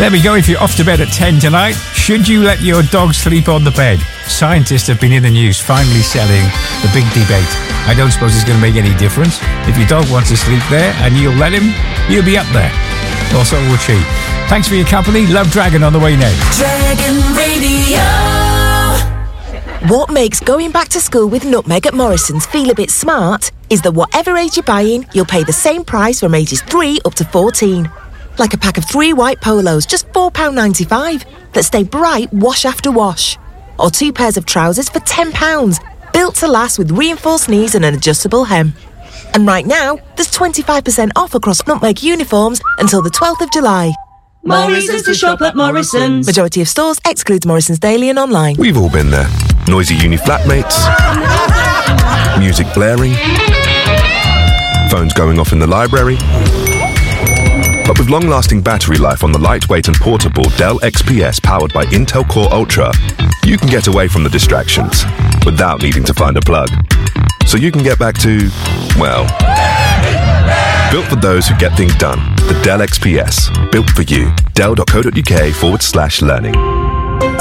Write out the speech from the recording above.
There we go. If you're off to bed at 10 tonight, should you let your dog sleep on the bed? Scientists have been in the news finally selling the big debate. I don't suppose it's going to make any difference. If your dog wants to sleep there and you'll let him, you'll be up there. Or so would she. Thanks for your company. Love Dragon on the way next. Dragon Radio. What makes going back to school with Nutmeg at Morrison's feel a bit smart is that whatever age you're buying, you'll pay the same price from ages 3 up to 14. Like a pack of 3 white polos, just £4.95, that stay bright wash after wash. Or 2 pairs of trousers for £10, built to last with reinforced knees and an adjustable hem. And right now, there's 25% off across Nutmeg uniforms until the 12th of July. Morrison's to shop at Morrison's. Majority of stores excludes Morrison's Daily and online. We've all been there. Noisy uni flatmates, music blaring, phones going off in the library. But with long-lasting battery life on the lightweight and portable Dell XPS powered by Intel Core Ultra, you can get away from the distractions without needing to find a plug. So you can get back to, well, built for those who get things done. The Dell XPS. Built for you. Dell.co.uk/learning.